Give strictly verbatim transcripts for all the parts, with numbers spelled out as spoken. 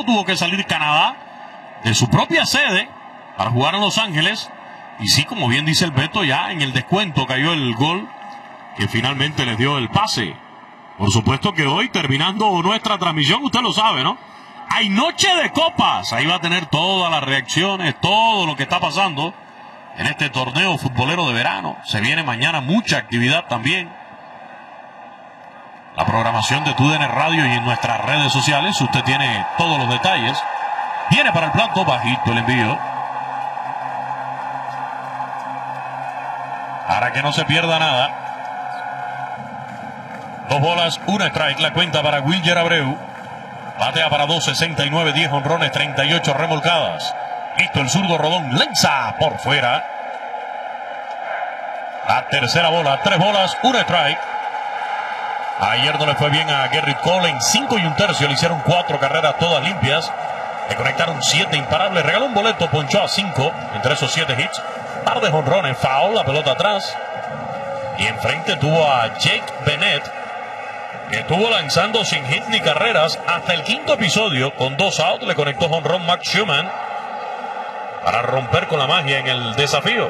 tiempo tuvo que salir Canadá de su propia sede para jugar en Los Ángeles. Y sí, como bien dice el Beto, ya en el descuento cayó el gol que finalmente les dio el pase. Por supuesto que hoy, terminando nuestra transmisión, usted lo sabe, ¿no? Hay noche de copas. Ahí va a tener todas las reacciones, todo lo que está pasando en este torneo futbolero de verano. Se viene mañana mucha actividad también. La programación de T U D N Radio y en nuestras redes sociales, usted tiene todos los detalles. Viene para el plato bajito el envío. Para que no se pierda nada. Dos bolas, una strike, la cuenta para Wilyer Abreu. Batea para dos, sesenta y nueve, diez honrones, treinta y ocho remolcadas. Listo el zurdo Rodón, lanza por fuera. La tercera bola, tres bolas, una strike. Ayer no le fue bien a Gerrit Cole en cinco y un tercio. Le hicieron cuatro carreras todas limpias. Le conectaron siete imparables. Regaló un boleto, ponchó a cinco. Entre esos siete hits, par de jonrones, foul, la pelota atrás. Y enfrente tuvo a Jake Bennett, que estuvo lanzando sin hit ni carreras hasta el quinto episodio. Con dos outs le conectó jonrón Max Schumann para romper con la magia en el desafío.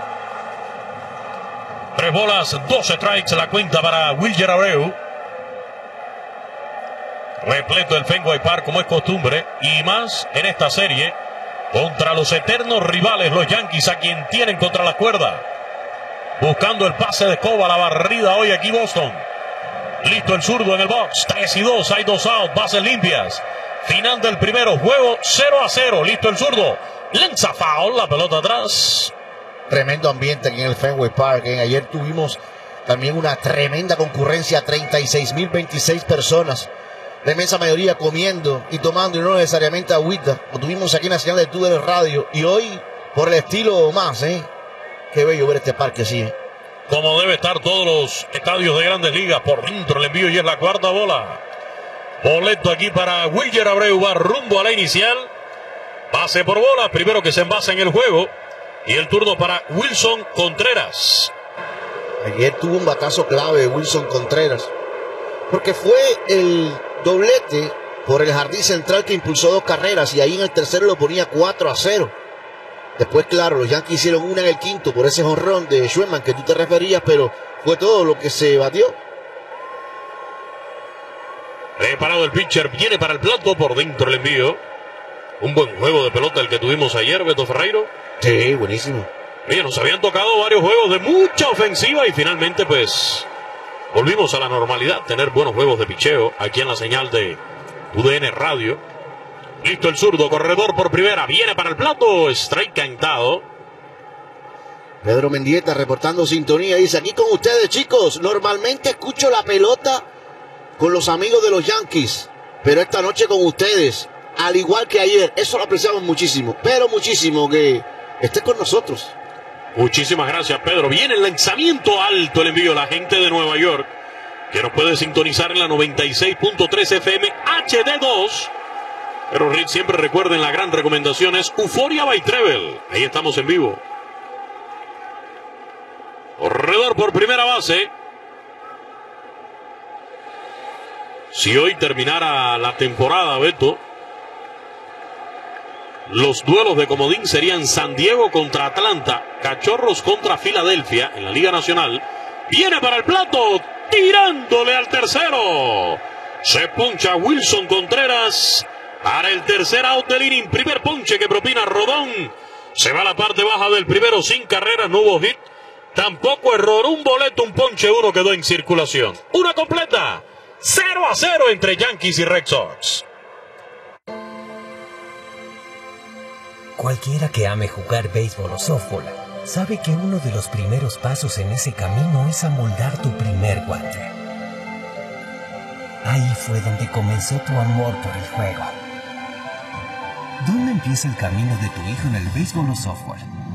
Tres bolas, dos strikes, la cuenta para Wilyer Abreu. Repleto el Fenway Park como es costumbre, y más en esta serie contra los eternos rivales, los Yankees, a quien tienen contra la cuerda. Buscando el pase de Coba, la barrida hoy aquí Boston. Listo el zurdo en el box, tres y dos, hay dos outs, bases limpias. Final del primero, juego cero a cero, listo el zurdo. Lanza foul, la pelota atrás. Tremendo ambiente aquí en el Fenway Park. ¿eh? Ayer tuvimos también una tremenda concurrencia, treinta y seis mil veintiséis personas. La inmensa mayoría comiendo y tomando, y no necesariamente agüita. Lo tuvimos aquí en la señal de T U D N Radio. Y hoy, por el estilo más, ¿eh? Qué bello ver este parque así, ¿eh? Como debe estar todos los estadios de Grandes Ligas. Por dentro el envío y es la cuarta bola. Boleto aquí para Wilyer Abreu, va rumbo a la inicial. Base por bola, primero que se envasa en el juego. Y el turno para Wilson Contreras. Ayer tuvo un batazo clave Wilson Contreras, porque fue el doblete por el jardín central que impulsó dos carreras, y ahí en el tercero lo ponía cuatro a cero. Después, claro, los Yankees hicieron una en el quinto por ese jonrón de Schumann que tú te referías, pero fue todo lo que se batió. Preparado el pitcher, viene para el plato, por dentro el envío. Un buen juego de pelota el que tuvimos ayer, Beto Ferreiro. Sí, buenísimo. Oye, nos habían tocado varios juegos de mucha ofensiva y finalmente pues volvimos a la normalidad, tener buenos juegos de picheo aquí en la señal de U D N Radio. Listo el zurdo, corredor por primera, viene para el plato, strike cantado. Pedro Mendieta reportando sintonía, dice: aquí con ustedes, chicos, normalmente escucho la pelota con los amigos de los Yankees, pero esta noche con ustedes, al igual que ayer. Eso lo apreciamos muchísimo, pero muchísimo que esté con nosotros. Muchísimas gracias, Pedro. Viene el lanzamiento alto, el envío, la gente de Nueva York, que nos puede sintonizar en la noventa y seis punto tres F M H D dos. Pero Rick, siempre recuerden, la gran recomendación es Euphoria by Treble. Ahí estamos en vivo. Corredor por primera base. Si hoy terminara la temporada, Beto, los duelos de comodín serían San Diego contra Atlanta, Cachorros contra Filadelfia en la Liga Nacional. Viene para el plato, tirándole al tercero. Se poncha Wilson Contreras para el tercer out del inning. Primer ponche que propina Rodón. Se va a la parte baja del primero sin carreras, no hubo hit, tampoco error. Un boleto, un ponche, uno quedó en circulación. Una completa. cero a cero entre Yankees y Red Sox. Cualquiera que ame jugar béisbol o softball sabe que uno de los primeros pasos en ese camino es amoldar tu primer guante. Ahí fue donde comenzó tu amor por el juego. ¿Dónde empieza el camino de tu hijo en el béisbol o softball?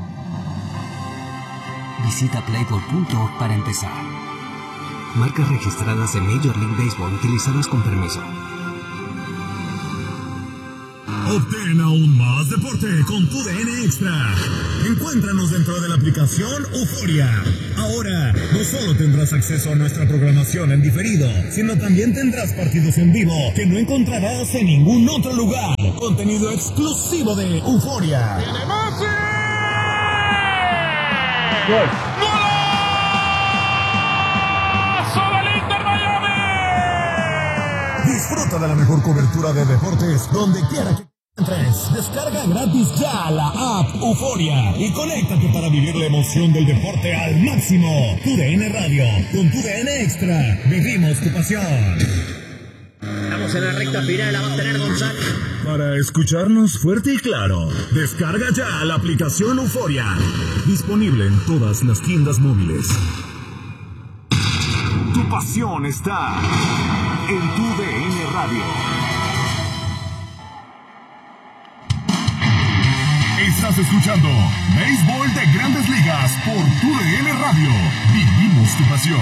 Visita playball punto org para empezar. Marcas registradas de Major League Baseball utilizadas con permiso. Obtén aún más deporte con tu D N Extra. Encuéntranos dentro de la aplicación Euforia. Ahora, no solo tendrás acceso a nuestra programación en diferido, sino también tendrás partidos en vivo que no encontrarás en ningún otro lugar. Contenido exclusivo de Euforia. ¡Tiene Messi! ¡Gol! ¡Golazo del Inter Miami! Disfruta de la mejor cobertura de deportes donde quiera que entres. Descarga gratis ya la app Euforia y conéctate para vivir la emoción del deporte al máximo. Tu D N Radio, con tu D N Extra, vivimos tu pasión. Estamos en la recta final, la va a tener González. Para escucharnos fuerte y claro, descarga ya la aplicación Euforia. Disponible en todas las tiendas móviles. Tu pasión está en tu D N Radio. Estás escuchando Béisbol de Grandes Ligas por tu D N Radio. Vivimos tu pasión.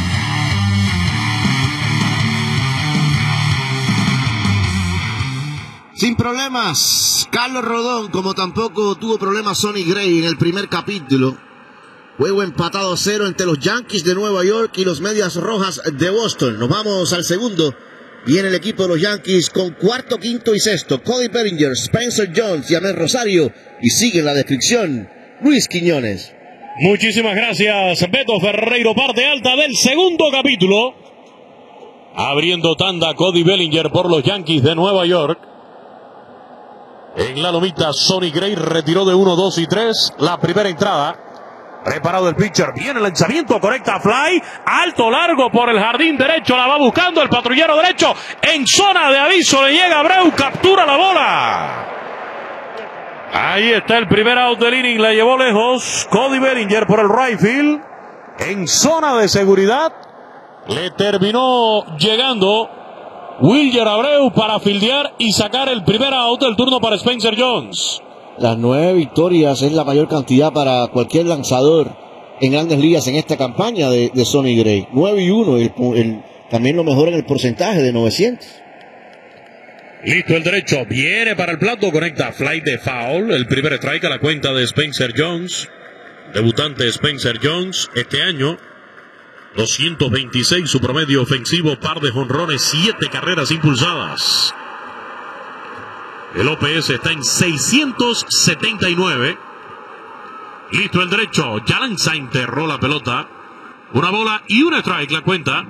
Sin problemas, Carlos Rodón, como tampoco tuvo problemas Sonny Gray en el primer capítulo. Juego empatado a cero entre los Yankees de Nueva York y los Medias Rojas de Boston. Nos vamos al segundo. Viene el equipo de los Yankees con cuarto, quinto y sexto. Cody Bellinger, Spencer Jones y Amed Rosario. Y sigue la descripción Luis Quiñones. Muchísimas gracias, Beto Ferreiro. Parte alta del segundo capítulo. Abriendo tanda Cody Bellinger por los Yankees de Nueva York. En la lomita, Sonny Gray retiró de uno, dos y tres la primera entrada. Preparado el pitcher, viene el lanzamiento, conecta fly, alto, largo por el jardín derecho, la va buscando el patrullero derecho, en zona de aviso le llega Abreu, captura la bola. Ahí está el primer out del inning, la llevó lejos Cody Bellinger por el right field, en zona de seguridad, le terminó llegando Wilyer Abreu para fildear y sacar el primer out del turno para Spencer Jones. Las nueve victorias es la mayor cantidad para cualquier lanzador en Grandes Ligas en esta campaña de, de Sonny Gray. nueve y uno, el, el, también lo mejor en el porcentaje de novecientos. Listo el derecho, viene para el plato, conecta fly de foul, el primer strike a la cuenta de Spencer Jones. Debutante Spencer Jones este año, doscientos veintiséis su promedio ofensivo, par de jonrones, siete carreras impulsadas. El O P S está en seiscientos setenta y nueve. Listo el derecho. Ya lanza, enterró la pelota. Una bola y un strike la cuenta.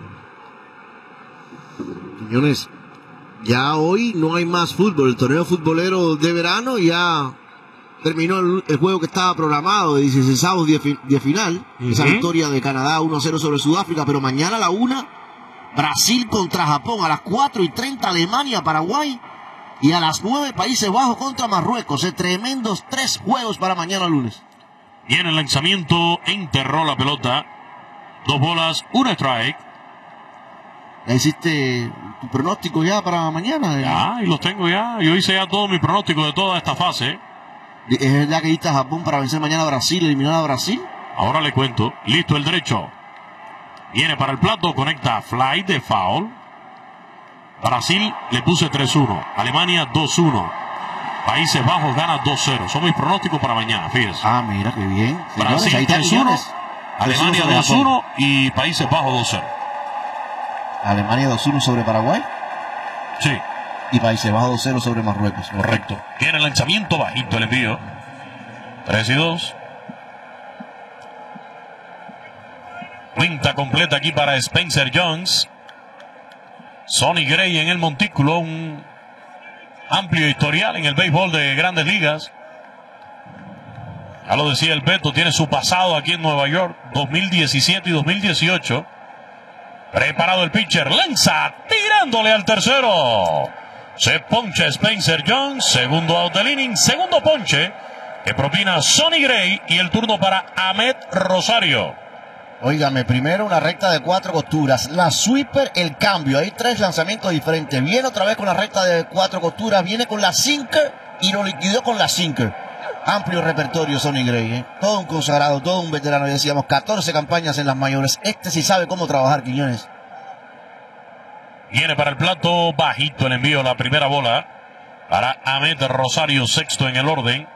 Señores, ya hoy no hay más fútbol. El torneo futbolero de verano ya terminó el, el juego que estaba programado de dieciseisavos de, de final. Uh-huh. Esa victoria de Canadá uno a cero sobre Sudáfrica. Pero mañana a la una, Brasil contra Japón. A las cuatro y treinta, Alemania, Paraguay. Y a las nueve, Países Bajos contra Marruecos. Eh, tremendos tres juegos para mañana lunes. Viene el lanzamiento, enterró la pelota. Dos bolas, un strike. ¿Ya hiciste tu pronóstico ya para mañana? Ya, y los tengo ya. Yo hice ya todo mi pronóstico de toda esta fase. ¿Es verdad que diste a Japón para vencer mañana a Brasil, eliminar a Brasil? Ahora le cuento. Listo el derecho. Viene para el plato, conecta fly de foul. Brasil le puse tres uno, Alemania dos uno, Países Bajos gana dos cero. Son mis pronósticos para mañana, fíjense. Ah, mira, qué bien. Brasil tres uno, Alemania dos uno y Países Bajos dos cero. Alemania dos uno sobre Paraguay. Sí. Y Países Bajos dos cero sobre Marruecos. Correcto. Viene el lanzamiento, bajito el envío. tres y dos. Cuenta completa aquí para Spencer Jones. Sonny Gray en el montículo, un amplio historial en el béisbol de Grandes Ligas. Ya lo decía el Beto, tiene su pasado aquí en Nueva York, dos mil diecisiete y dos mil dieciocho. Preparado el pitcher, lanza, tirándole al tercero. Se poncha Spencer Jones, segundo out del inning, segundo ponche que propina Sonny Gray y el turno para Amed Rosario. Óigame, primero una recta de cuatro costuras, la sweeper, el cambio, hay tres lanzamientos diferentes. Viene otra vez con la recta de cuatro costuras, viene con la sinker y lo liquidó con la sinker. Amplio repertorio Sonny Gray, ¿eh? Todo un consagrado, todo un veterano. Ya decíamos, catorce campañas en las mayores. Este sí sabe cómo trabajar, Quiñones. Viene para el plato, bajito el envío, la primera bola. para Ahmed Rosario, sexto en el orden.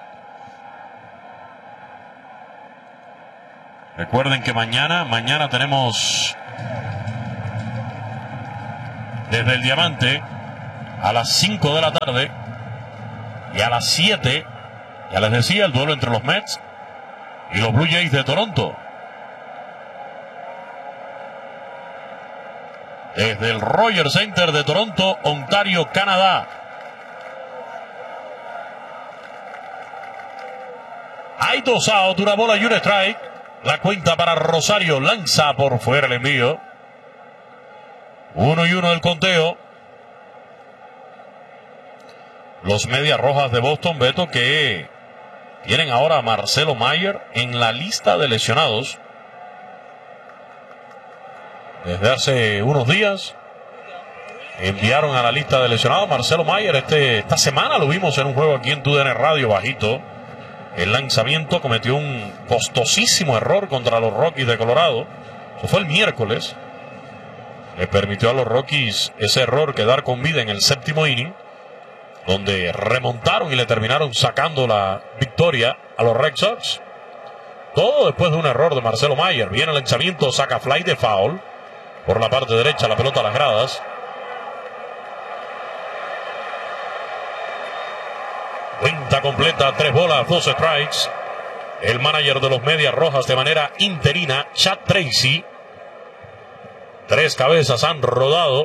Recuerden que mañana, mañana tenemos desde el Diamante a las cinco de la tarde y a las siete, ya les decía, el duelo entre los Mets y los Blue Jays de Toronto. Desde el Rogers Center de Toronto, Ontario, Canadá. Hay dos outs, una bola y un strike. La cuenta para Rosario, lanza por fuera el envío. Uno y uno del conteo. Los Medias Rojas de Boston, Beto, que tienen ahora a Marcelo Mayer en la lista de lesionados. Desde hace unos días enviaron a la lista de lesionados Marcelo Mayer. Este, esta semana lo vimos en un juego aquí en T U D N Radio bajito. El lanzamiento cometió un costosísimo error contra los Rockies de Colorado. Eso fue el miércoles. Le permitió a los Rockies ese error quedar con vida en el séptimo inning, donde remontaron y le terminaron sacando la victoria a los Red Sox. Todo después de un error de Marcelo Mayer. Viene el lanzamiento, saca fly de foul. Por la parte derecha, la pelota a las gradas. Cuenta completa, tres bolas, dos strikes. El manager de los Medias Rojas de manera interina, Chad Tracy. Tres cabezas han rodado.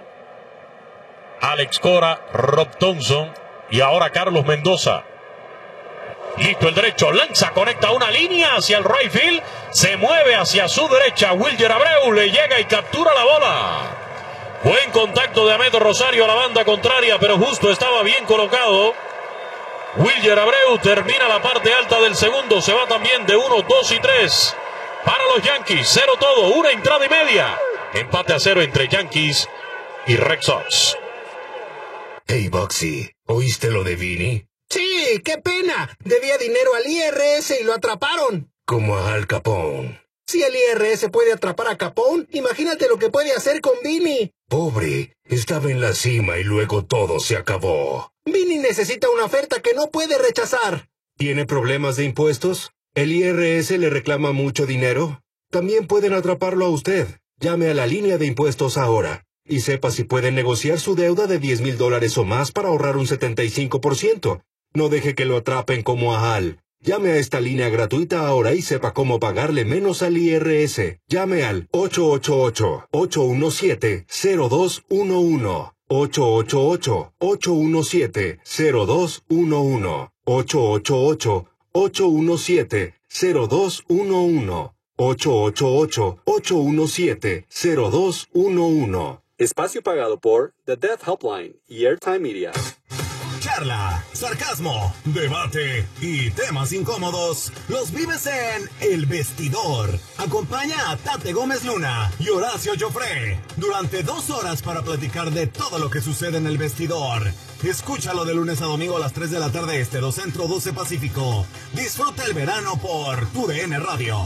Alex Cora, Rob Thompson y ahora Carlos Mendoza. Listo el derecho, lanza, conecta una línea hacia el right field, se mueve hacia su derecha, Wilyer Abreu le llega y captura la bola. Buen contacto de Ahmed Rosario a la banda contraria, pero justo estaba bien colocado. Wilyer Abreu termina la parte alta del segundo, se va también de uno, dos y tres. Para los Yankees, cero todo, una entrada y media. Empate a cero entre Yankees y Red Sox. Hey, Boxy, ¿oíste lo de Vinny? Sí, qué pena. Debía dinero al I R S y lo atraparon. Como a Al Capone. Si el I R S puede atrapar a Capone, imagínate lo que puede hacer con Vinny. Pobre, estaba en la cima y luego todo se acabó. Vinny necesita una oferta que no puede rechazar. ¿Tiene problemas de impuestos? ¿El I R S le reclama mucho dinero? También pueden atraparlo a usted. Llame a la línea de impuestos ahora y sepa si pueden negociar su deuda de diez mil dólares o más para ahorrar un setenta y cinco por ciento. No deje que lo atrapen como a Al. Llame a esta línea gratuita ahora y sepa cómo pagarle menos al I R S. Llame al ocho ocho ocho, ocho uno siete, cero dos uno uno. ocho ocho ocho, ocho uno siete, cero dos uno uno. ocho ocho ocho, ocho uno siete, cero dos uno uno. ocho ocho ocho, ocho uno siete, cero dos uno uno. Espacio pagado por The Death Helpline y Airtime Media. Charla, sarcasmo, debate y temas incómodos los vives en El Vestidor. Acompaña a Tate Gómez Luna y Horacio Joffre durante dos horas para platicar de todo lo que sucede en el vestidor. Escúchalo de lunes a domingo a las tres de la tarde este, dos Centro, doce Pacífico. Disfruta el verano por T U D N Radio.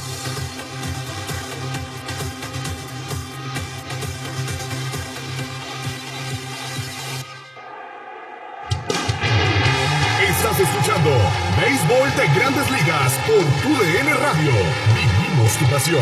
Estás escuchando Béisbol de Grandes Ligas por T U D N Radio. Vivimos tu pasión.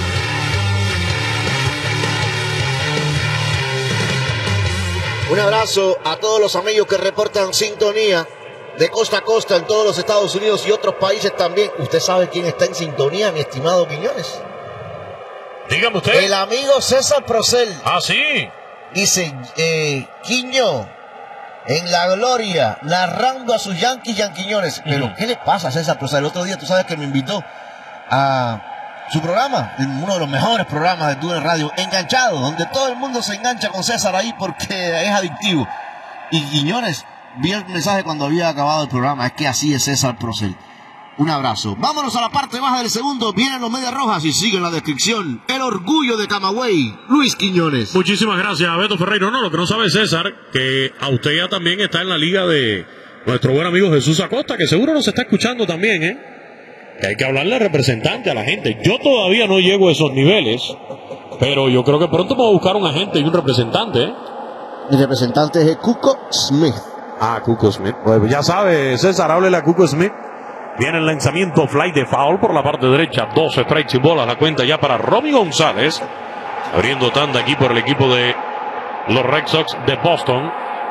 Un abrazo a todos los amigos que reportan sintonía de costa a costa en todos los Estados Unidos y otros países también. ¿Usted sabe quién está en sintonía, mi estimado Quiñones? Dígame usted. El amigo César Procel. Ah, sí. Dice, eh, Quiño, en la gloria, narrando a sus Yankees Yanquiñones. Pero, uh-huh. ¿qué le pasa a César Procel? El otro día, tú sabes que me invitó a su programa, en uno de los mejores programas de T U D N Radio, Enganchado, donde todo el mundo se engancha con César ahí porque es adictivo. Y Quiñones, vi el mensaje cuando había acabado el programa, es que así es César Procel. Un abrazo. Vámonos a la parte baja del segundo. Vienen los Medias Rojas y sigue en la descripción el orgullo de Camagüey, Luis Quiñones. Muchísimas gracias, Beto Ferreiro. No, lo que no sabe César, que a usted ya también está en la liga de nuestro buen amigo Jesús Acosta, que seguro nos está escuchando también, ¿eh? Que hay que hablarle representante a la gente. Yo todavía no llego a esos niveles, pero yo creo que pronto puedo buscar un agente y un representante, ¿eh? El representante es Cuco Smith. Ah, Cuco Smith. Bueno, ya sabe, César, háblele a Cuco Smith. Viene el lanzamiento fly de foul por la parte derecha. Dos strikes y bolas. La cuenta ya para Romy González. Abriendo tanda aquí por el equipo de los Red Sox de Boston.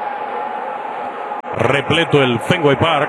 Repleto el Fenway Park.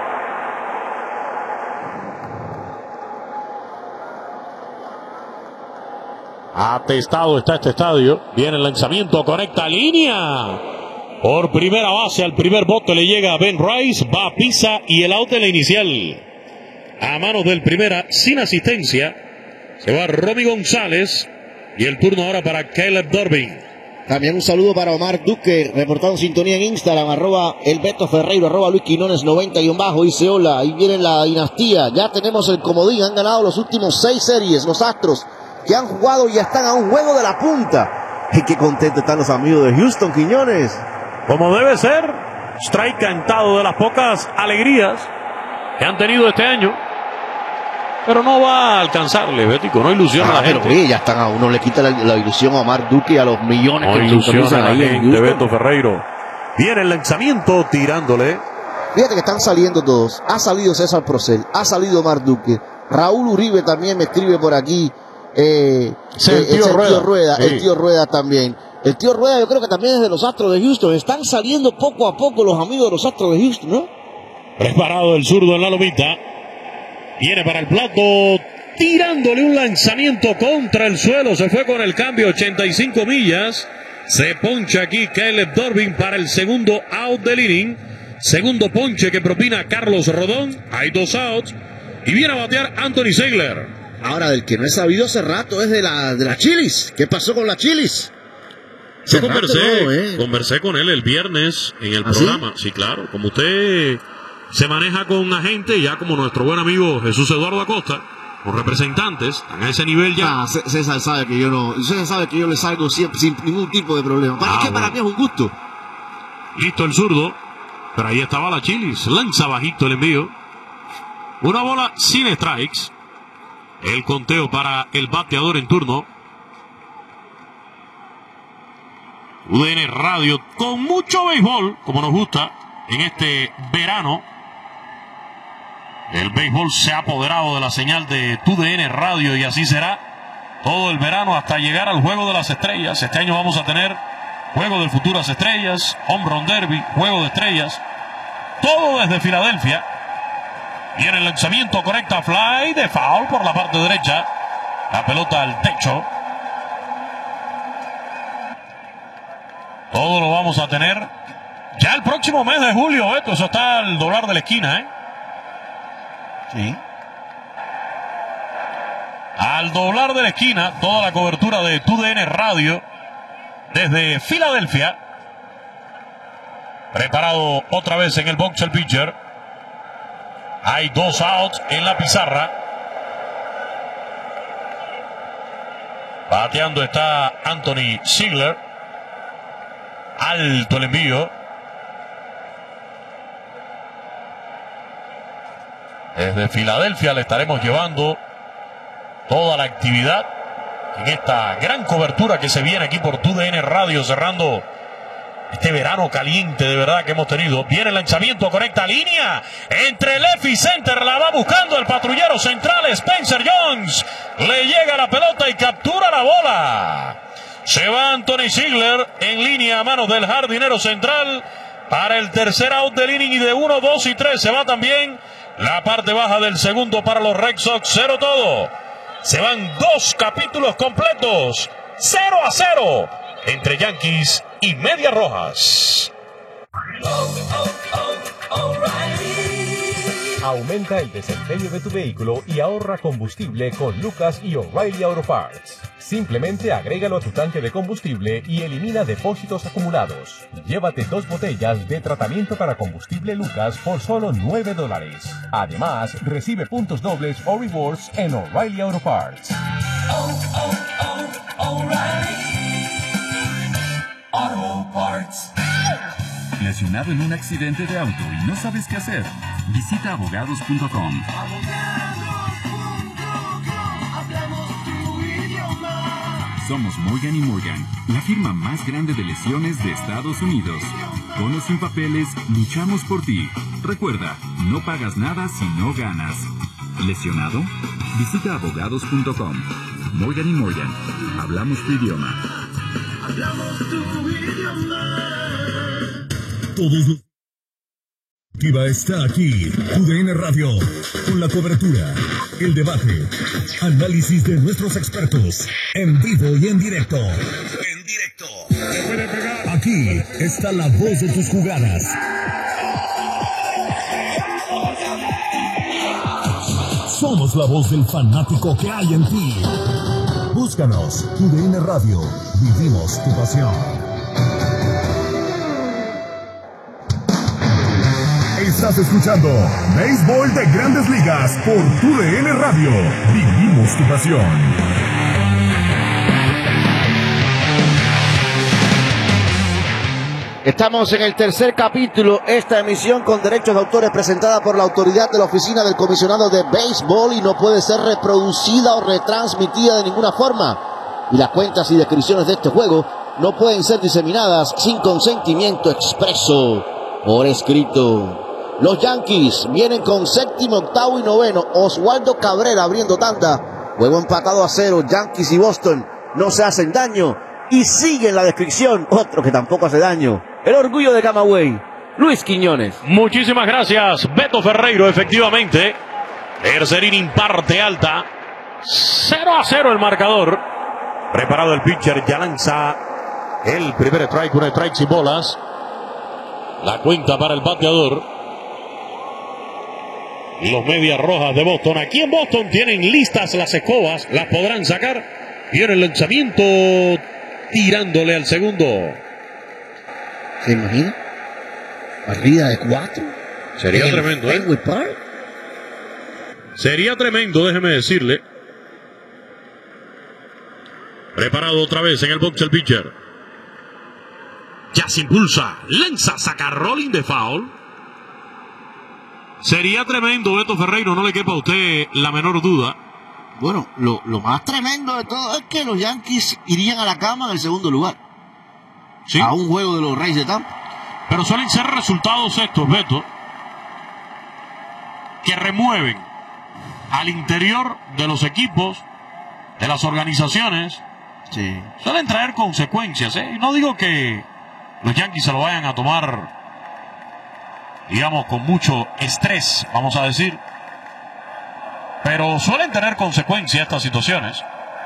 Atestado está este estadio. Viene el lanzamiento. Conecta línea. Por primera base al primer bote le llega a Ben Rice. Va a pisa y el out de la inicial. A manos del primera, sin asistencia, se va Romy González y el turno ahora para Caleb Durbin. También un saludo para Omar Duque, reportado en sintonía en Instagram, arroba el Beto Ferreiro, arroba Luis Quinones noventa y un bajo, dice hola, ahí viene la dinastía, ya tenemos el comodín, han ganado los últimos seis series, los Astros, que han jugado y ya están a un juego de la punta. Y qué contentos están los amigos de Houston, Quiñones. Como debe ser, strike cantado de las pocas alegrías que han tenido este año. Pero no va a alcanzarle, Bético, no ilusiona ah, a la gente. Pero, oye, ya están a uno, le quita la, la ilusión a Omar Duque y a los millones no que ilusiona ahí a la gente, Beto Ferreiro. Viene el lanzamiento tirándole. Fíjate que están saliendo todos. Ha salido César Procel, ha salido Omar Duque. Raúl Uribe también me escribe por aquí. Eh, sí, eh, el, tío el Rueda. tío Rueda, Sí. el tío Rueda también. El tío Rueda yo creo que también es de los Astros de Houston. Están saliendo poco a poco los amigos de los Astros de Houston, ¿no? Preparado el zurdo en la lomita. Viene para el plato. Tirándole un lanzamiento contra el suelo. Se fue con el cambio ochenta y cinco millas. Se poncha aquí Caleb Durbin para el segundo out del inning. Segundo ponche que propina Carlos Rodón. Hay dos outs. Y viene a batear Anthony Ziegler. Ahora, del que no he sabido hace rato es de la, de la Chilis. ¿Qué pasó con la Chilis? Yo conversé, no, ¿eh? conversé con él el viernes en el ¿Ah, programa. sí? Sí, claro. Como usted se maneja con agente, ya como nuestro buen amigo Jesús Eduardo Acosta, con representantes, a ese nivel ya. Ah, César sabe que yo no. César sabe que yo le salgo siempre sin ningún tipo de problema. ¿Para Ah, qué? bueno. Para mí es un gusto. Listo el zurdo. Pero ahí estaba la Chilis. Lanza bajito el envío. Una bola sin strikes. El conteo para el bateador en turno. U D N Radio con mucho béisbol, como nos gusta en este verano. El béisbol se ha apoderado de la señal de Tu D N Radio y así será todo el verano hasta llegar al Juego de las Estrellas. Este año vamos a tener Juego del Futuras Estrellas, Home Run Derby, Juego de Estrellas. Todo desde Filadelfia. Viene el lanzamiento, conecta fly de foul por la parte derecha. La pelota al techo. Todo lo vamos a tener ya el próximo mes de julio, Beto. Eso está al doblar de la esquina, ¿eh? Sí. Al doblar de la esquina, toda la cobertura de Tu D N Radio desde Filadelfia. Preparado otra vez en el box el pitcher. Hay dos outs en la pizarra. Bateando está Anthony Ziegler. Alto el envío. Desde Filadelfia le estaremos llevando toda la actividad en esta gran cobertura que se viene aquí por Tu D N Radio, cerrando este verano caliente de verdad que hemos tenido. Viene el lanzamiento, conecta línea entre left y center, la va buscando el patrullero central Spencer Jones. Le llega la pelota y captura la bola. Se va Anthony Ziegler en línea a manos del jardinero central para el tercer out del inning y de uno, dos y tres se va también la parte baja del segundo para los Red Sox. Cero todo. Se van dos capítulos completos. Cero a cero entre Yankees y Medias Rojas. Aumenta el desempeño de tu vehículo y ahorra combustible con Lucas y O'Reilly Auto Parts. Simplemente agrégalo a tu tanque de combustible y elimina depósitos acumulados. Llévate dos botellas de tratamiento para combustible Lucas por solo nueve dólares. Además, recibe puntos dobles o rewards en O'Reilly Auto Parts. Oh, oh, oh, O'Reilly Auto Parts. ¿Lesionado en un accidente de auto y no sabes qué hacer? Visita abogados punto com. Somos Morgan y Morgan, la firma más grande de lesiones de Estados Unidos. Con o sin papeles, luchamos por ti. Recuerda, no pagas nada si no ganas. ¿Lesionado? Visita abogados punto com. Morgan y Morgan. Hablamos tu idioma. Hablamos tu idioma. Todos los... Activa está aquí, U D N Radio, con la cobertura, el debate, análisis de nuestros expertos, en vivo y en directo. En directo. Aquí está la voz de tus jugadas. Somos la voz del fanático que hay en ti. Búscanos, U D N Radio, vivimos tu pasión. Estás escuchando Béisbol de Grandes Ligas por U D N Radio. Vivimos tu pasión. Estamos en el tercer capítulo, esta emisión con derechos de autor es presentada por la autoridad de la Oficina del Comisionado de Béisbol y no puede ser reproducida o retransmitida de ninguna forma. Y las cuentas y descripciones de este juego no pueden ser diseminadas sin consentimiento expreso por escrito. Los Yankees vienen con séptimo, octavo y noveno. Oswaldo Cabrera abriendo tanda. Juego empatado a cero. Yankees y Boston no se hacen daño. Y sigue en la descripción otro que tampoco hace daño. El orgullo de Camagüey, Luis Quiñones. Muchísimas gracias, Beto Ferreiro, efectivamente. Tercer inning, parte alta. cero a cero el marcador. Preparado el pitcher, ya lanza el primer strike, un strike sin bolas. La cuenta para el bateador. Y los Medias Rojas de Boston. Aquí en Boston tienen listas las escobas, las podrán sacar. Viene el lanzamiento, tirándole al segundo. ¿Se imagina? Barrida de cuatro. Sería tremendo, ¿eh? Fenway Park. Sería tremendo, déjeme decirle. Preparado otra vez en el box el pitcher. Ya se impulsa, lanza, saca rolling de foul. Sería tremendo, Beto Ferreiro, no le quepa a usted la menor duda. Bueno, lo, lo más tremendo de todo es que los Yankees irían a la cama en el segundo lugar. ¿Sí? A un juego de los Reyes de Tampa. Pero suelen ser resultados estos, Beto, que remueven al interior de los equipos, de las organizaciones. Sí. Suelen traer consecuencias, ¿eh? Y no digo que los Yankees se lo vayan a tomar, digamos, con mucho estrés, vamos a decir. Pero suelen tener consecuencias estas situaciones.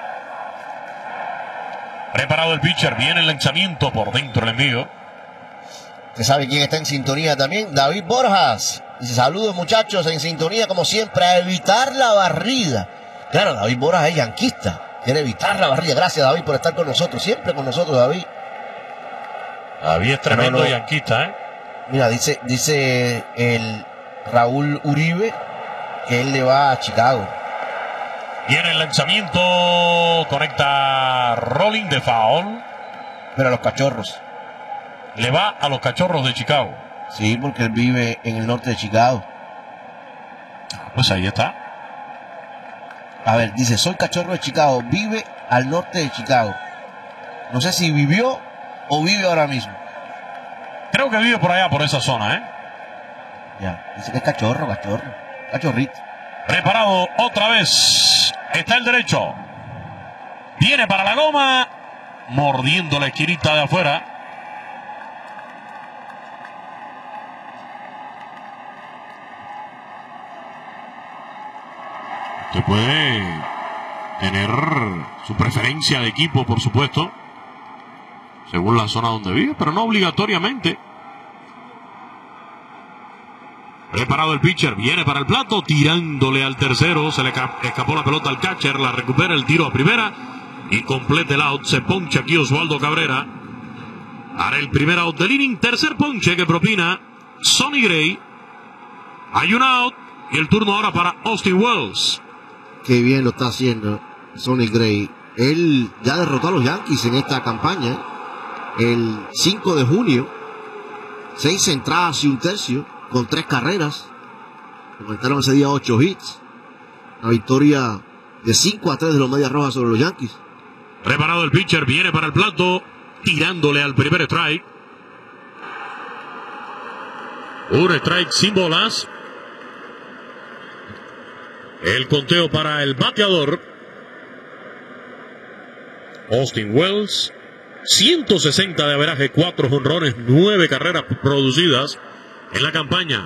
Preparado el pitcher, viene el lanzamiento por dentro el envío. ¿Usted sabe quién está en sintonía también? David Borjas. Dice, saludos muchachos, en sintonía como siempre, a evitar la barrida. Claro, David Borjas es yanquista, quiere evitar la barrida. Gracias, David, por estar con nosotros, siempre con nosotros, David. David es tremendo no, no. yanquista, ¿eh? Mira, dice, dice el Raúl Uribe que él le va a Chicago. Viene el lanzamiento, conecta rolling de foul. Pero a los Cachorros. Le va a los Cachorros de Chicago. Sí, porque él vive en el norte de Chicago. Pues ahí está. A ver, dice, soy Cachorro de Chicago, vive al norte de Chicago. No sé si vivió o vive ahora mismo. Creo que vive por allá, por esa zona, ¿eh? Ya, dice que es Cachorro, Cachorro, Cachorrito. Preparado otra vez. Está el derecho. Viene para la goma. Mordiendo la esquinita de afuera. Usted puede tener su preferencia de equipo, por supuesto, según la zona donde vive, pero no obligatoriamente. Preparado el pitcher, viene para el plato, tirándole al tercero, se le escapó la pelota al catcher, la recupera, el tiro a primera y completa el out. Se poncha aquí Oswaldo Cabrera. Hará el primer out del inning, tercer ponche que propina Sonny Gray. Hay un out y el turno ahora para Austin Wells. Qué bien lo está haciendo Sonny Gray. Él ya derrotó a los Yankees en esta campaña. El cinco de junio, seis entradas y un tercio, con tres carreras. Conectaron ese día ocho hits. Una victoria de cinco a tres de los Medias Rojas sobre los Yankees. Preparado el pitcher, viene para el plato, tirándole al primer strike. Un strike sin bolas. El conteo para el bateador Austin Wells. ciento sesenta de averaje, cuatro jonrones, nueve carreras producidas en la campaña.